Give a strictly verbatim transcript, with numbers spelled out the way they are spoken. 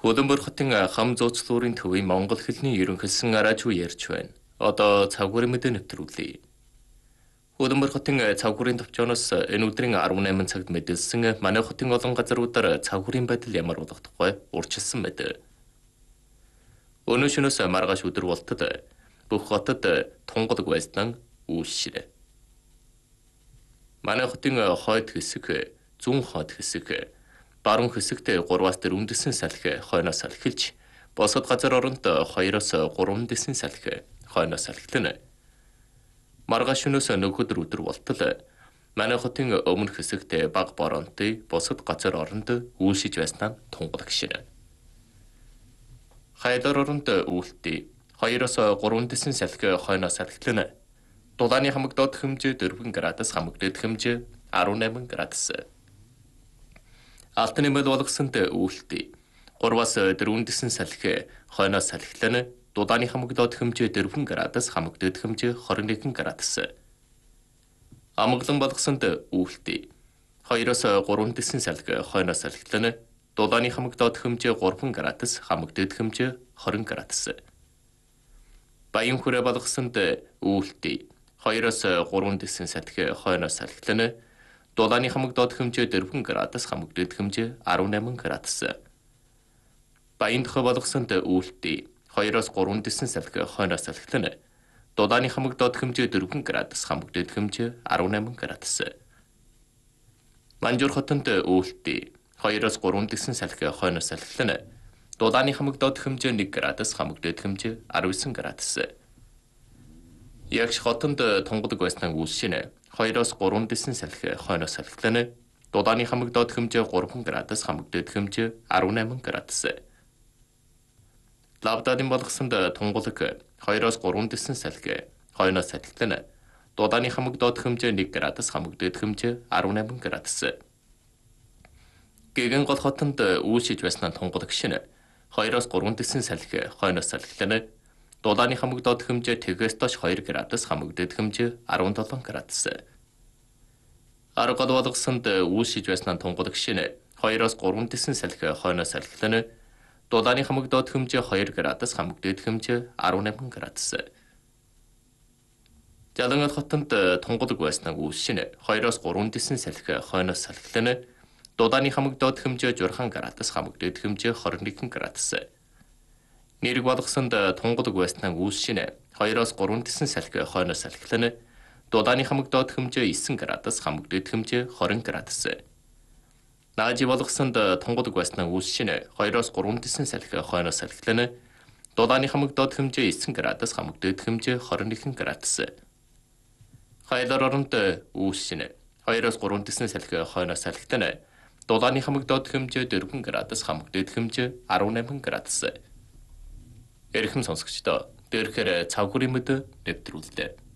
Хөдөнбөр хотын хам зууцлуурын төвийн Монгол хэлний ерөнхийлсөн араач уу ярьж байна. Одоо цавгуурын мэдээ нэвтрүүлье. Хөдөнбөр хотын цавгуурын төвчөөс энэ өдрийн арван найман цагт мэдээлсэн манай хотын олон газруудаар цавгуурын байдал ямар болох тухай урьдчилсан байдаг. Өнөө шөнөөс маргааш өдөр болтод бүх хотод тунгалаг байсан үүсширэ. Манай хотын хойд хэсэг, зүүн хойд хэсэг, баруун хэсэгт гурваас дөрвөн дэсэн салхи хойноос салхилж, босод газар оронд хоёроос гурван дэсэн салхи хойноос салхилна. Маргааш шөнөөс нөгөөдөр өдөр болтол манай хотын өмнөх хэсэгт баг боронтой босод газар оронд үйлшиж байснаа тунгалаг ширэ. Хайдар оронд үйлдэй хоёроос гурван дэсэн салхи хойноос салхилна. Дулааны хамаг доод хэмжээ дөрвөн градус, хамаг дэд хэмжээ арван найман градус. Алтны мэл болгосонд үйлдэй гурваас дөрвөн дэсэн салхи хойноос салхилна. Дулааны хамаг доод хэмжээ дөрвөн градус, хамаг дэд хэмжээ хорин нэгэн градус. Амглан болгосонд үйлдэй хоёроос гурван дэсэн салхи хойноос салхилна. Дулааны хамаг доод хэмжээ гурван градус, хамаг дэд хэмжээ хорин градус. Баян хүрээ болгосонд үйлдэй хоёроос гурван дэсэн салхи хойноос салхилна. Дулааны хамаг доод хэмжээ дөрвөн градус, хамаг дэд хэмжээ арван найман градус. Баян дохой болгосонд үйлдэй хоёроос гурван дэсэн салхи хойноос салхилна. Дулааны хамаг доод хэмжээ дөрвөн градус, хамаг дэд хэмжээ арван найман градус. Манжуур хотонд үйлдэй хоёроос гурван дэсэн салхи хойноос салхилна. Дулааны хамаг доод хэмжээ нэг градус, хамаг дэд хэмжээ арван девять градус. Ягш хотонд тунгалаг байснаа үйлшинэ. Хоёроос гурван дэсэн салхи хойноос салхилна. Дулааны хамаг доод хэмжээ гурван градус, хамаг дэд хэмжээ арван найман градус. Лавдадын болгосонд тунгалаг хоёроос гурван дэсэн салхи хойноос салхилна. Дулааны хамаг доод хэмжээ нэг градус, хамаг дэд хэмжээ арван найман градус. Гэгэн гол хотонд үйлшиж байснаа тунгалаг шинэ. Хоёроос гурван дэсэн салхи хойноос салхилна. Дулааны хамаг доод хэмжээ тэгээс доош хоёр градус, хамаг дэд хэмжээ арван долоо градус. Арга гол болгосонд үйлшиж байснаа тунгалаг шинэ. Хоёроос гурван дэсэн салхи хойноос салхилна. Дулааны хамаг доод хэмжээ хоёр градус, хамаг дэд хэмжээ арван найман градус. Жалангал хотонд тунгалаг байснаа үйлшинэ. Хоёроос гурван дэсэн салхи хойноос салхилна. Дулааны хамаг доод хэмжээ журхан градус, хамаг дэд хэмжээ хорин нэгэн градус. Нэрэг болгосонд тунгалаг байснаа үйлшинэ. Хоёроос гурван дэсэн салхи хойноос салхилна. Дулааны хамаг доод хэмжээ девять градус, хамаг дэд хэмжээ хорин градус. Наажи болгосонд тунгалаг байснаа үйлшинэ. Хоёроос гурван дэсэн салхи хойноос салхилна. Дулааны хамаг доод хэмжээ девять градус, хамаг дэд хэмжээ хорин нэгэн градус. Хайдар оронд үйлшинэ. Хоёроос гурван дэсэн салхи хойноос салхилна. Дулааны хамаг доод хэмжээ дөрвөн градус, хамаг дэд хэмжээ арван найман градус. Эрхэм сонсогчдоо, дээрхээр цавгуурын мэдээ нэвтрүүлдэг.